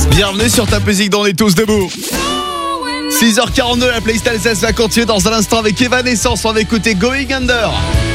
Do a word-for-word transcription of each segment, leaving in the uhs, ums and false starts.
Bienvenue sur ta musique dans On est tous debout. six heures quarante-deux, la playlist Alsace va continuer dans un instant avec Evanescence. On va écouter Going Under.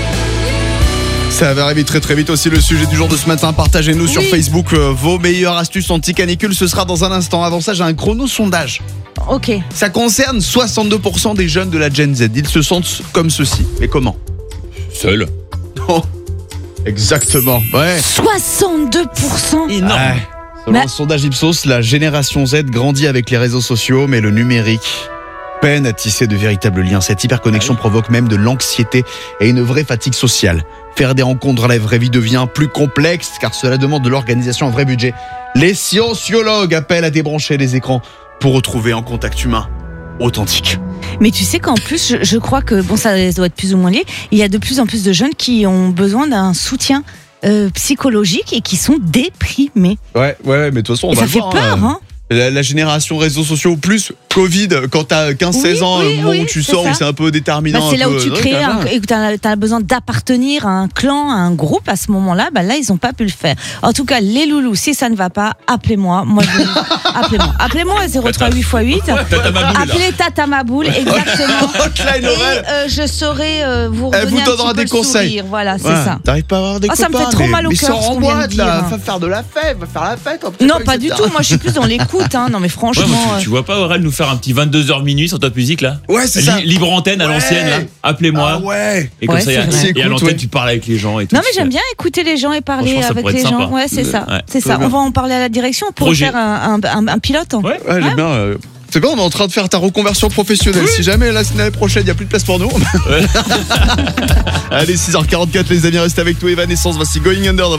Ça va arriver très très vite aussi, le sujet du jour de ce matin. Partagez-nous oui. sur Facebook euh, vos meilleures astuces anti-canicule. Ce sera dans un instant. Avant ça, j'ai un chrono-sondage. Ok. Ça concerne soixante-deux pour cent des jeunes de la Gen Z. Ils se sentent comme ceci. Mais comment? Seul. Oh, exactement. Ouais. soixante-deux pour cent. Énorme. Ouais. Selon bah... un sondage Ipsos, la génération Z grandit avec les réseaux sociaux, mais le numérique peine à tisser de véritables liens. Cette hyperconnexion provoque même de l'anxiété et une vraie fatigue sociale. Faire des rencontres dans la vraie vie devient plus complexe car cela demande de l'organisation, un vrai budget. Les scienciologues appellent à débrancher les écrans pour retrouver un contact humain authentique. Mais tu sais qu'en plus, je, je crois que, bon, ça doit être plus ou moins lié, il y a de plus en plus de jeunes qui ont besoin d'un soutien euh, psychologique et qui sont déprimés. Ouais, ouais, mais de toute façon, on et va ça fait voir, peur, hein, hein. La, la génération réseaux sociaux plus Covid, quand t'as quinze seize oui, ans, oui, le moment oui, où tu sors, où c'est un peu déterminant. Bah, c'est là peu, où tu crées, un, et où t'as, t'as besoin d'appartenir à un clan, à un groupe. À ce moment-là, bah là, ils n'ont pas pu le faire. En tout cas, les loulous, si ça ne va pas, appelez-moi. Moi, je... appelez-moi. Appelez-moi à zéro trois huit fois huit. Tata Maboule, appelez Tata Maboule, exactement. Hotline et euh, je saurai euh, vous redonner Elle vous donnera un petit des peu conseils. Sourire. Voilà, c'est ouais, ça. T'arrives pas à avoir des oh, copains. Ça me fait trop mal au mais cœur. Mais sors en boîte, là. Va faire de la fête, va faire la fête. Non, pas du tout. Moi, je suis plus dans l'écoute. Hein. Non, mais franchement. Ouais, moi, tu, tu vois pas Aurel nous faire un petit vingt-deux heures minuit sur Top Musique là? Ouais, c'est ça. Libre antenne à ouais. l'ancienne là. Appelez-moi. Ah ouais. Et comme ouais, ça, et à l'antenne, ouais. tu parles avec les gens et tout. Non, mais j'aime bien écouter les gens et parler avec les gens. Ouais, c'est ça. Ouais. C'est ça. On va en parler à la direction pour Projet. faire un, un, un, un pilote. Ouais, ouais, ouais. J'aime bien. Euh... C'est bon, on est en train de faire ta reconversion professionnelle. Oui. Si jamais l'année prochaine, il n'y a plus de place pour nous. Ouais. Allez, six heures quarante-quatre, les amis, restez avec toi. Evanescence, voici Going Under.